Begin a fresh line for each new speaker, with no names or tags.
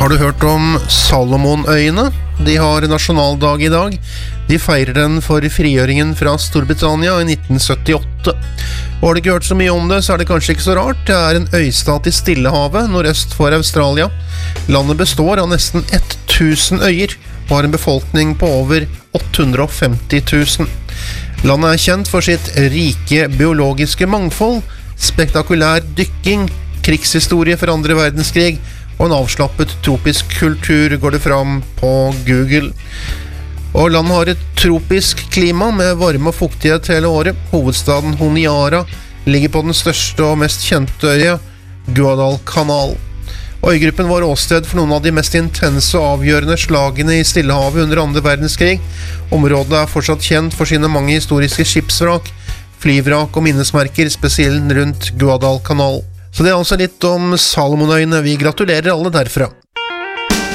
Har du hørt om Salomonøyene? De har nasjonaldag i dag. De feirer den for frigjøringen fra Storbritannia i 1978. Og har du ikke hørt så mye om det, så er det kanskje ikke så rart. Det er en øystat i Stillehavet, nordøst for Australia. Landet består av nesten 1000 øyer, og har en befolkning på over 850 000. Landet er kjent for sitt rike biologiske mangfold, spektakulær dykking, krigshistorie for andre verdenskrig, og en avslappet tropisk kultur går det fram på Google. Og landet har et tropisk klima med varme og fuktighet hele året. Hovedstaden Honiara ligger på den største og mest kjente øya, Guadalcanal. Øygruppen var åsted for noen av de mest intense og avgjørende slagene i Stillehavet under andre verdenskrig. Området er fortsatt kjent for sine mange historiske skipsvrak, flyvrak og minnesmerker, spesielt rundt Guadalcanal. Så det er altså litt om Salomonøyene. Vi gratulerer alle derfra.